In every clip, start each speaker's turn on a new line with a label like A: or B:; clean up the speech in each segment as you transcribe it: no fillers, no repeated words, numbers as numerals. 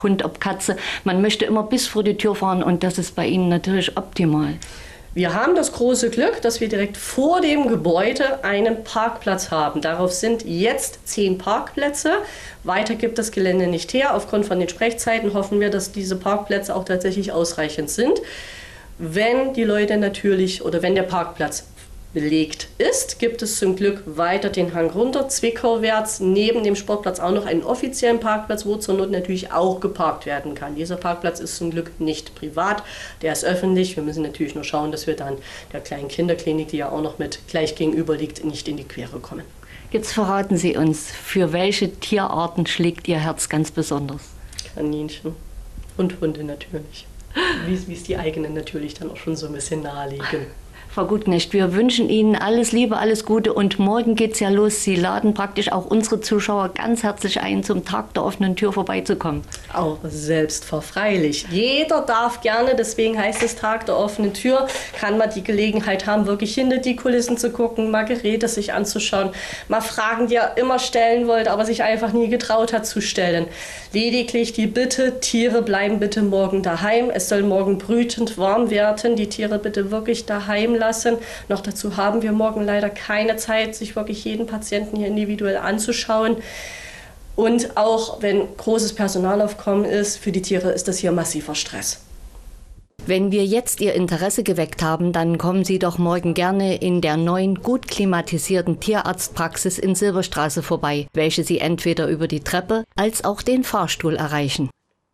A: Hund, ob Katze. Man möchte immer bis vor die Tür fahren und das ist bei Ihnen natürlich optimal.
B: Wir haben das große Glück, dass wir direkt vor dem Gebäude einen Parkplatz haben. Darauf sind jetzt 10 Parkplätze. Weiter gibt das Gelände nicht her. Aufgrund von den Sprechzeiten hoffen wir, dass diese Parkplätze auch tatsächlich ausreichend sind. Wenn die Leute natürlich oder wenn der Parkplatz belegt ist, gibt es zum Glück weiter den Hang runter, Zwickauwärts, neben dem Sportplatz auch noch einen offiziellen Parkplatz, wo zur Not natürlich auch geparkt werden kann. Dieser Parkplatz ist zum Glück nicht privat, der ist öffentlich. Wir müssen natürlich nur schauen, dass wir dann der kleinen Kinderklinik, die ja auch noch mit gleich gegenüber liegt, nicht in die Quere kommen.
A: Jetzt verraten Sie uns, für welche Tierarten schlägt Ihr Herz ganz besonders?
B: Kaninchen und Hunde natürlich, wie es die eigenen natürlich dann auch schon so ein bisschen naheliegen.
A: Frau Gutknecht, wir wünschen Ihnen alles Liebe, alles Gute und morgen geht's ja los. Sie laden praktisch auch unsere Zuschauer ganz herzlich ein, zum Tag der offenen Tür vorbeizukommen.
B: Auch selbstverfreilich. Jeder darf gerne, deswegen heißt es Tag der offenen Tür, kann man die Gelegenheit haben, wirklich hinter die Kulissen zu gucken, mal Geräte sich anzuschauen, mal Fragen, die er immer stellen wollte, aber sich einfach nie getraut hat zu stellen. Lediglich die Bitte, Tiere bleiben bitte morgen daheim. Es soll morgen brütend warm werden, die Tiere bitte wirklich daheim lassen. Noch dazu haben wir morgen leider keine Zeit, sich wirklich jeden Patienten hier individuell anzuschauen. Und auch wenn großes Personalaufkommen ist, für die Tiere ist das hier massiver Stress.
A: Wenn wir jetzt Ihr Interesse geweckt haben, dann kommen Sie doch morgen gerne in der neuen, gut klimatisierten Tierarztpraxis in Silberstraße vorbei, welche Sie entweder über die Treppe als auch den Fahrstuhl erreichen.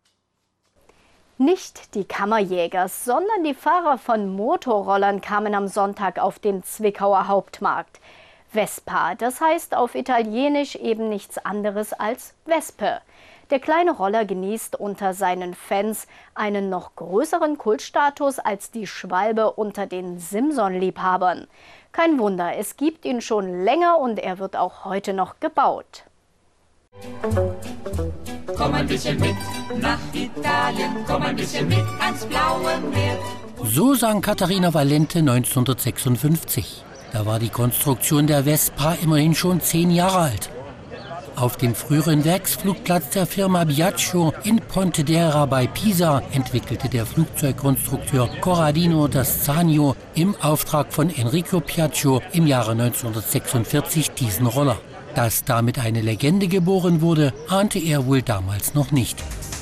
C: Nicht die Kammerjäger, sondern die Fahrer von Motorrollern kamen am Sonntag auf den Zwickauer Hauptmarkt. Vespa, das heißt auf Italienisch eben nichts anderes als Wespe. Der kleine Roller genießt unter seinen Fans einen noch größeren Kultstatus als die Schwalbe unter den Simson-Liebhabern. Kein Wunder, es gibt ihn schon länger und er wird auch heute noch gebaut.
D: Komm ein bisschen mit nach Italien, komm ein bisschen mit ans blaue Meer.
E: So sang Katharina Valente 1956. Da war die Konstruktion der Vespa immerhin schon 10 Jahre alt. Auf dem früheren Werksflugplatz der Firma Biagio in Pontedera bei Pisa entwickelte der Flugzeugkonstrukteur Corradino d'Assagno im Auftrag von Enrico Piaggio im Jahre 1946 diesen Roller. Dass damit eine Legende geboren wurde, ahnte er wohl damals noch nicht.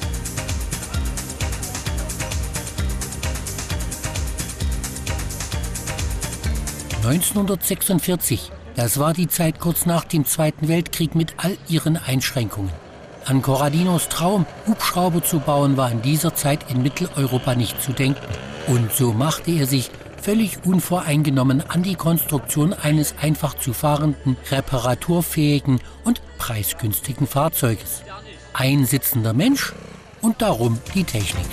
E: (1946). Das war die Zeit kurz nach dem Zweiten Weltkrieg mit all ihren Einschränkungen. An Corradinos Traum, Hubschrauber zu bauen, war in dieser Zeit in Mitteleuropa nicht zu denken. Und so machte er sich völlig unvoreingenommen an die Konstruktion eines einfach zu fahrenden, reparaturfähigen und preisgünstigen Fahrzeuges. Ein sitzender Mensch und darum die Technik.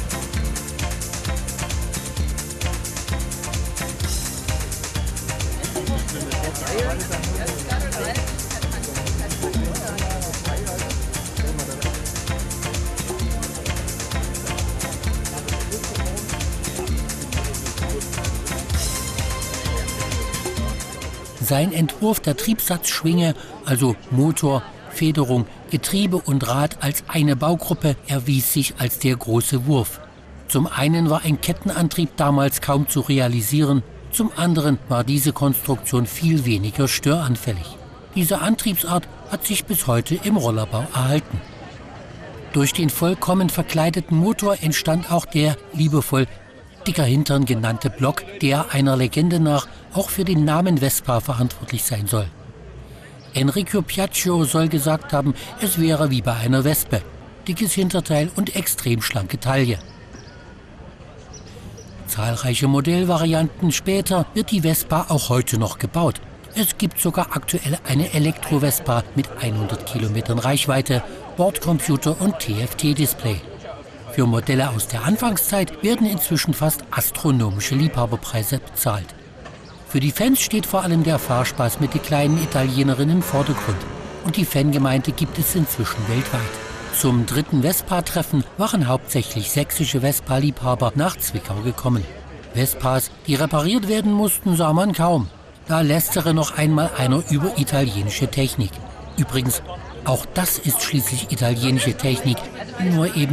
E: Sein Entwurf der Triebsatzschwinge, also Motor, Federung, Getriebe und Rad als eine Baugruppe, erwies sich als der große Wurf. Zum einen war ein Kettenantrieb damals kaum zu realisieren, zum anderen war diese Konstruktion viel weniger störanfällig. Diese Antriebsart hat sich bis heute im Rollerbau erhalten. Durch den vollkommen verkleideten Motor entstand auch der liebevoll dicker Hintern genannte Block, der einer Legende nach auch für den Namen Vespa verantwortlich sein soll. Enrico Piaggio soll gesagt haben, es wäre wie bei einer Wespe, dickes Hinterteil und extrem schlanke Taille. Zahlreiche Modellvarianten später wird die Vespa auch heute noch gebaut. Es gibt sogar aktuell eine Elektro-Vespa mit 100 Kilometern Reichweite, Bordcomputer und TFT-Display. Für Modelle aus der Anfangszeit werden inzwischen fast astronomische Liebhaberpreise bezahlt. Für die Fans steht vor allem der Fahrspaß mit der kleinen Italienerin im Vordergrund. Und die Fangemeinde gibt es inzwischen weltweit. Zum 3. Vespa-Treffen waren hauptsächlich sächsische Vespa-Liebhaber nach Zwickau gekommen. Vespas, die repariert werden mussten, sah man kaum. Da lästere noch einmal einer über italienische Technik. Übrigens, auch das ist schließlich italienische Technik, nur eben